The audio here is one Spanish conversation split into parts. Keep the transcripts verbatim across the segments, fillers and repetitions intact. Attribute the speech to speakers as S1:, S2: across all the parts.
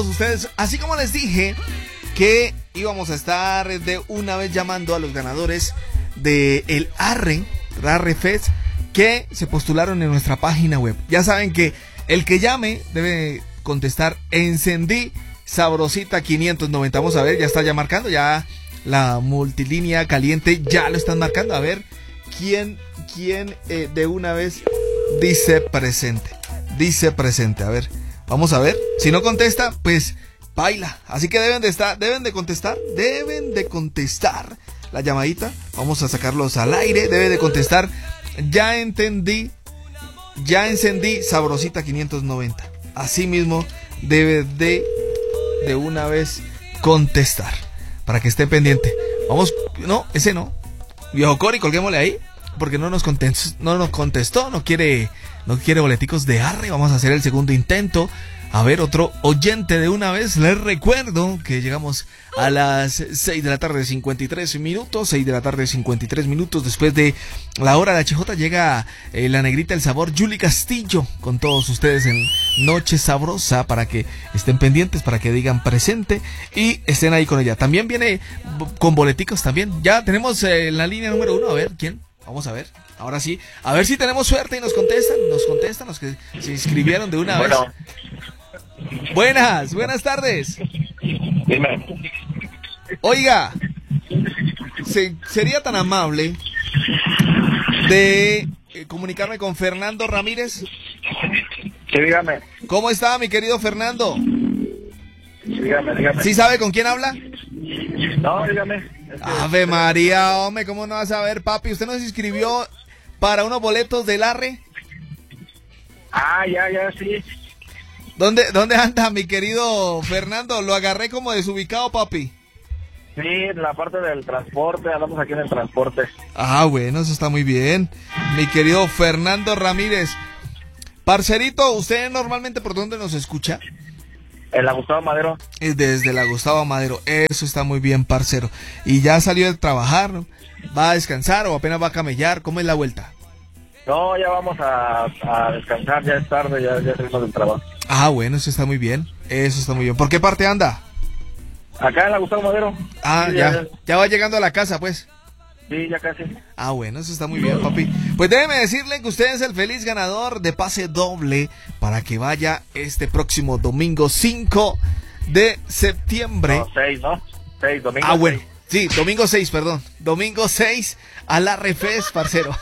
S1: Ustedes, así como les dije que íbamos a estar de una vez llamando a los ganadores de el Arre, Arre Fest, que se postularon en nuestra página web. Ya saben que el que llame debe contestar encendí sabrosita quinientos noventa. Vamos a ver, ya está ya marcando, ya la multilínea caliente ya lo están marcando. A ver quién, quién eh, de una vez dice presente. Dice presente, a ver, vamos a ver. Si no contesta, pues baila. Así que deben de estar, deben de contestar, deben de contestar la llamadita. Vamos a sacarlos al aire. Debe de contestar. Ya entendí, ya encendí sabrosita quinientos noventa. Así mismo debe de de una vez contestar para que esté pendiente. Vamos, no, ese no. Viejo Cori, colguémosle ahí porque no nos contestó, no nos contestó, no quiere, no quiere boleticos de Arre. Vamos a hacer el segundo intento. A ver, otro oyente de una vez. Les recuerdo que llegamos a las seis de la tarde, cincuenta y tres minutos. seis de la tarde, cincuenta y tres minutos. Después de la hora de H J llega eh, la negrita El Sabor, Julie Castillo, con todos ustedes en Noche Sabrosa, para que estén pendientes, para que digan presente y estén ahí con ella. También viene con boleticos también. Ya tenemos eh, la línea número uno. A ver, ¿quién? Vamos a ver. Ahora sí, a ver si tenemos suerte y nos contestan. Nos contestan los que se inscribieron de una
S2: bueno.
S1: vez. Buenas, buenas tardes.
S2: Dime.
S1: Oiga, se, sería tan amable de eh, comunicarme con Fernando Ramírez.
S2: Sí, dígame.
S1: ¿Cómo está, mi querido Fernando?
S2: Dígame, dígame.
S1: ¿Sí sabe con quién habla?
S2: No, dígame.
S1: Ave María, hombre, ¿cómo no va a saber, papi? ¿Usted nos inscribió para unos boletos del Arre?
S2: Ah, ya, ya, sí.
S1: ¿Dónde, ¿Dónde anda, mi querido Fernando? Lo agarré como desubicado, papi.
S2: Sí, en la parte del transporte, andamos aquí en el transporte.
S1: Ah, bueno, eso está muy bien. Mi querido Fernando Ramírez. Parcerito, ¿usted normalmente por dónde nos escucha?
S2: En la Gustavo Madero.
S1: Desde la Gustavo Madero. Eso está muy bien, parcero. ¿Y ya salió de trabajar, ¿no? ¿Va a descansar o apenas va a camellar? ¿Cómo es la vuelta?
S2: No, ya vamos a, a descansar, ya es tarde, ya, ya salimos del trabajo.
S1: Ah, bueno, eso está muy bien. Eso está muy bien. ¿Por qué parte anda?
S2: Acá en la Gustavo Madero.
S1: Ah,
S2: sí,
S1: ya,
S2: ya.
S1: ya va llegando a la casa, pues.
S2: Sí, ya casi.
S1: Ah, bueno, eso está muy bien, papi. Pues déjeme decirle que usted es el feliz ganador de pase doble para que vaya este próximo domingo cinco de septiembre.
S2: No, seis, ¿no? seis, domingo
S1: Ah, bueno.
S2: seis.
S1: Sí, domingo seis, perdón. Domingo seis al Arre Fest, parcero.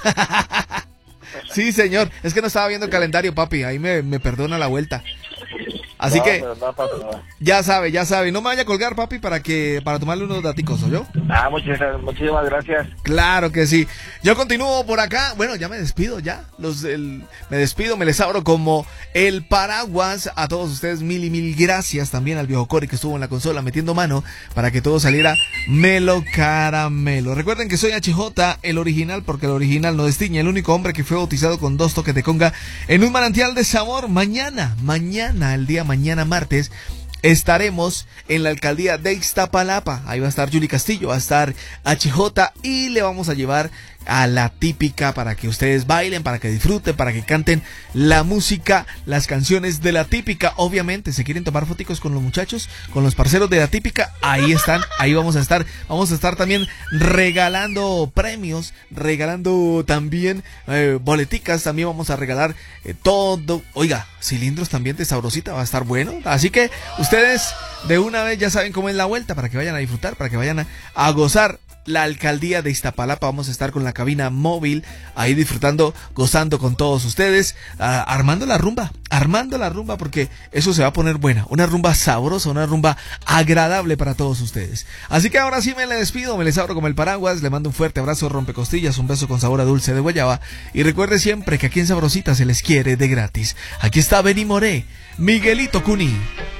S1: Sí, señor. Es que no estaba viendo el calendario, papi. Ahí me, me perdona la vuelta. Así
S2: no,
S1: que
S2: no pasa nada.
S1: ya sabe, ya sabe. No me vaya a colgar, papi, para que para tomarle unos daticos, ¿o yo?
S2: Ah, muchísimas, muchísimas gracias.
S1: Claro que sí. Yo continúo por acá. Bueno, ya me despido, ya. Los, el, me despido, me les abro como el paraguas. A todos ustedes, mil y mil gracias. También al viejo Cori que estuvo en la consola metiendo mano para que todo saliera melo caramelo. Recuerden que soy H J, el original, porque el original no destiña. El único hombre que fue bautizado con dos toques de conga en un manantial de sabor. Mañana, mañana, el día mañana martes, estaremos en la alcaldía de Iztapalapa. Ahí va a estar Julie Castillo, va a estar H J y le vamos a llevar a la típica para que ustedes bailen, para que disfruten, para que canten la música, las canciones de la típica. Obviamente, se quieren tomar foticos con los muchachos, con los parceros de la típica, ahí están, ahí vamos a estar. Vamos a estar también regalando premios, regalando también eh, boleticas, también vamos a regalar eh, todo. Oiga, cilindros también de sabrosita, va a estar bueno. Así que ustedes de una vez ya saben cómo es la vuelta, para que vayan a disfrutar, para que vayan a, a gozar. La alcaldía de Iztapalapa, vamos a estar con la cabina móvil ahí disfrutando, gozando con todos ustedes, uh, armando la rumba, armando la rumba, porque eso se va a poner buena, una rumba sabrosa, una rumba agradable para todos ustedes. Así que ahora sí me le despido, me les abro como el paraguas, le mando un fuerte abrazo, rompecostillas, un beso con sabor a dulce de guayaba, y recuerde siempre que aquí en Sabrosita se les quiere de gratis. Aquí está Benny Moré, Miguelito Cuní.